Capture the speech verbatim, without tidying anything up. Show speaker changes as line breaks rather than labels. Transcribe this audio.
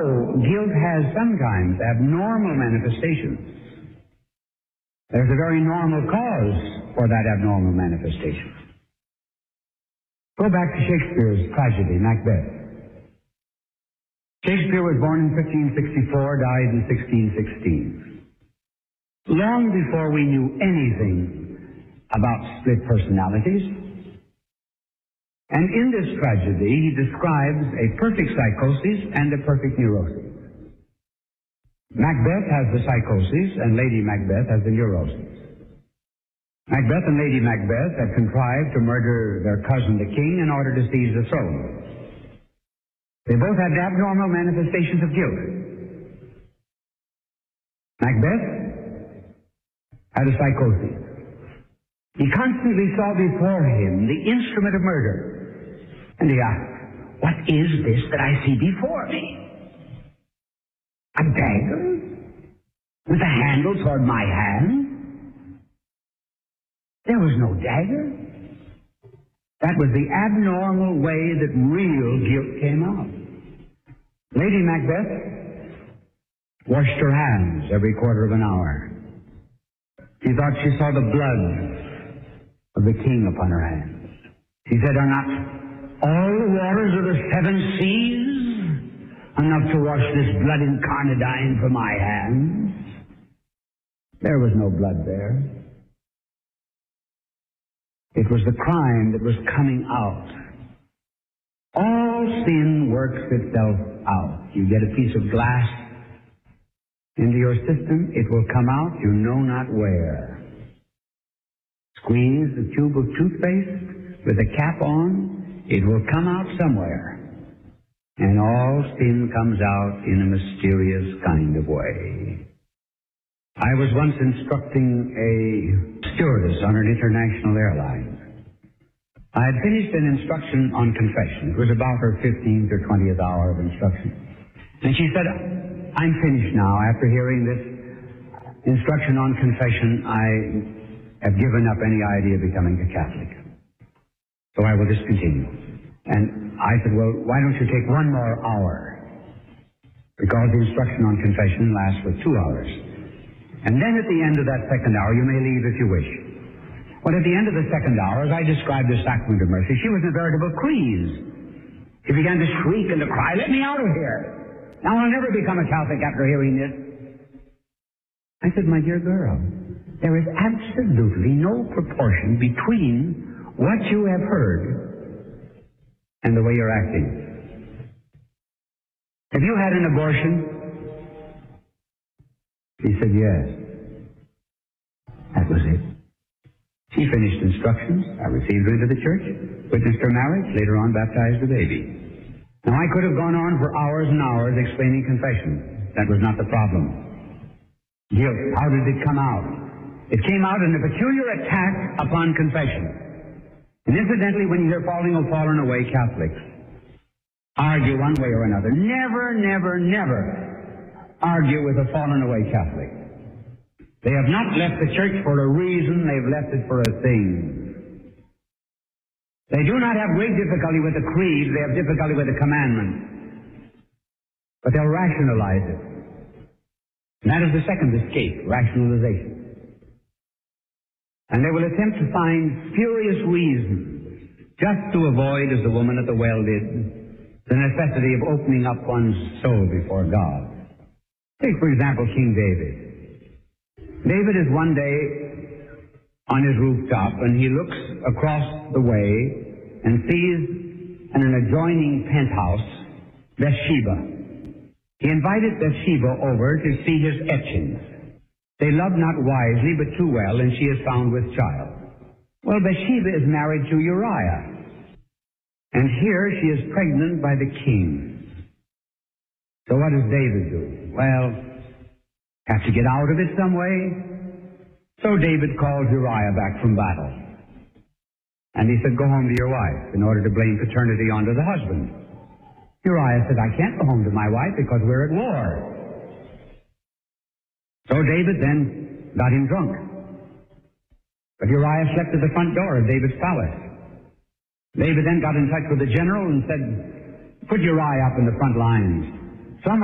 although guilt has sometimes abnormal manifestations, there's a very normal cause for that abnormal manifestation. Go back to Shakespeare's tragedy, Macbeth. Shakespeare was born in fifteen sixty-four, died in sixteen sixteen. Long before we knew anything about split personalities. And in this tragedy, he describes a perfect psychosis and a perfect neurosis. Macbeth has the psychosis, and Lady Macbeth has the neurosis. Macbeth and Lady Macbeth had contrived to murder their cousin the king in order to seize the throne. They both had abnormal manifestations of guilt. Macbeth had a psychosis. He constantly saw before him the instrument of murder. And he asked, what is this that I see before me? A dagger? With a handle toward my hand? There was no dagger. That was the abnormal way that real guilt came out. Lady Macbeth washed her hands every quarter of an hour. She thought she saw the blood of the king upon her hands. She said, are not all the waters of the seven seas enough to wash this blood incarnadine from my hands? There was no blood there. It was the crime that was coming out. All sin works itself out. You get a piece of glass into your system, it will come out you know not where. Squeeze the tube of toothpaste with the cap on, it will come out somewhere. And all sin comes out in a mysterious kind of way. I was once instructing a stewardess on an international airline. I had finished an instruction on confession. It was about her fifteenth or twentieth hour of instruction. And she said, I'm finished now. After hearing this instruction on confession, I have given up any idea of becoming a Catholic. So I will discontinue. And I said, well, why don't you take one more hour? Because the instruction on confession lasts for two hours. And then at the end of that second hour, you may leave if you wish. Well, at the end of the second hour, as I described the sacrament of mercy, she was in a veritable craze. She began to shriek and to cry, let me out of here. Now I'll never become a Catholic after hearing this. I said, my dear girl, there is absolutely no proportion between what you have heard and the way you're acting. Have you had an abortion? She said, yes. That was it. She finished instructions. I received her into the church, witnessed her marriage, later on baptized the baby. Now, I could have gone on for hours and hours explaining confession. That was not the problem. Guilt, how did it come out? It came out in a peculiar attack upon confession. And incidentally, when you hear falling or fallen away Catholics argue one way or another, never, never, never argue with a fallen away Catholic. They have not left the church for a reason, they've left it for a thing. They do not have great difficulty with the creed, they have difficulty with the commandment. But they'll rationalize it. And that is the second escape, rationalization. And they will attempt to find spurious reasons just to avoid, as the woman at the well did, the necessity of opening up one's soul before God. Take, for example, King David. David is one day on his rooftop, and he looks across the way and sees in an adjoining penthouse Bathsheba. He invited Bathsheba over to see his etchings. They love not wisely, but too well, and she is found with child. Well, Bathsheba is married to Uriah, and here she is pregnant by the king. So what does David do? Well, have to get out of it some way. So David calls Uriah back from battle. And he said, go home to your wife, in order to blame paternity onto the husband. Uriah said, I can't go home to my wife because we're at war. So David then got him drunk. But Uriah slept at the front door of David's palace. David then got in touch with the general and said, put Uriah up in the front lines.